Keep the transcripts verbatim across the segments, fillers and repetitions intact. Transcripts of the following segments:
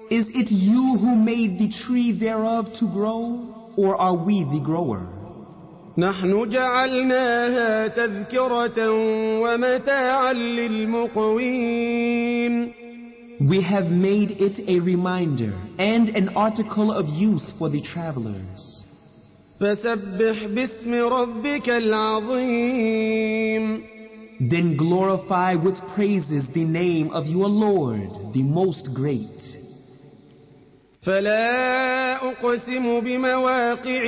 Is it you who made the tree thereof to grow, or are we the grower? نحن جعلناها تذكرة ومتاعا للمقوين. We have made it a reminder and an article of use for the travelers. فسبح باسم ربك العظيم. Then glorify with praises the name of your Lord, the most great. فلا أقسم بمواقع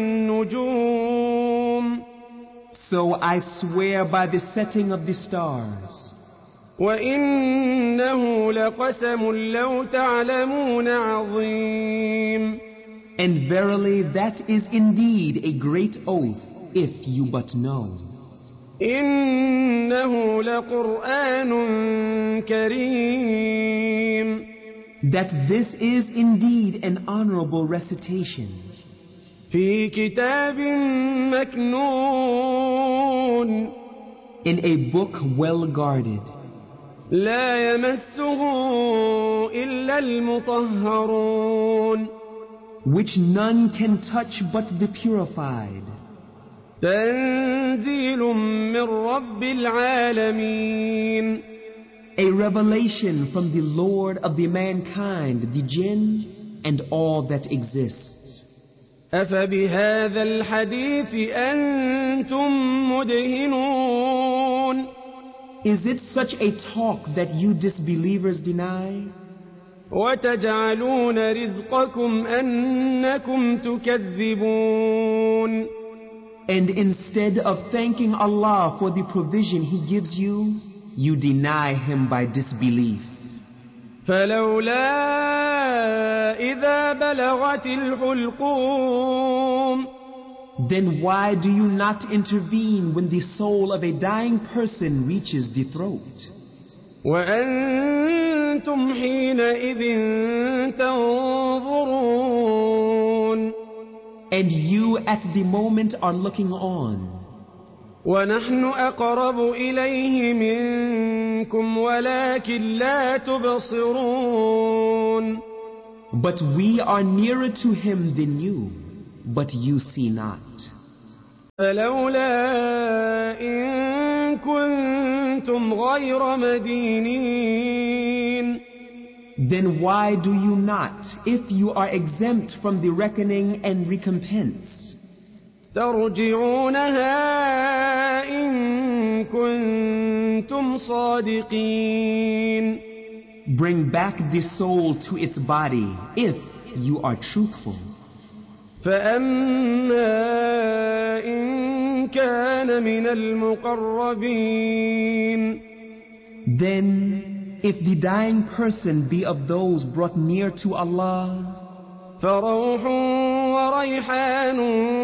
النجوم. So I swear by the setting of the stars. وإنه لقسم لو تعلمون عظيم. And verily that is indeed a great oath, if you but know. إنه لقرآن كريم. That this is indeed an honorable recitation. في كتاب مكنون. In a book well guarded. لا يمسه إلا المطهرون. Which none can touch but the purified. تنزيل من رب العالمين. A revelation from the Lord of the mankind, the jinn, and all that exists. أفبهذا الحديث أنتم مدهنون. Is it such a talk that you disbelievers deny? وتجعلون رزقكم أنكم تكذبون. And instead of thanking Allah for the provision He gives you, you deny Him by disbelief. فلولا إذا بلغت الحلقوم. Then why do you not intervene when the soul of a dying person reaches the throat? وأنتم حينئذ تنظرون. And you at the moment are looking on. ونحن أقرب إليه منكم ولكن لا تبصرون. But we are nearer to Him than you, but you see not. فلولا إن كنتم غير مدينين. Then why do you not, if you are exempt from the reckoning and recompense? ترجعونها إن كنتم صادقين. Bring back the soul to its body, if you are truthful. فأما إن كان من المقربين. Then, if the dying person be of those brought near to Allah, فروح وريحان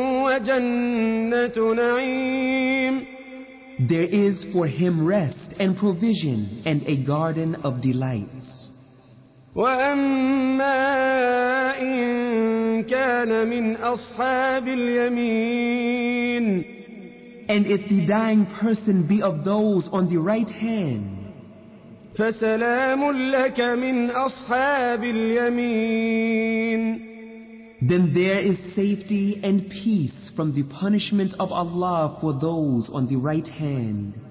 وجنة نعيم. there is for him rest and provision and a garden of delights. وأما إن كان من أصحاب اليمين. And if the dying person be of those on the right hand, فسلام لك من أصحاب اليمين. then there is safety and peace from the punishment of Allah for those on the right hand.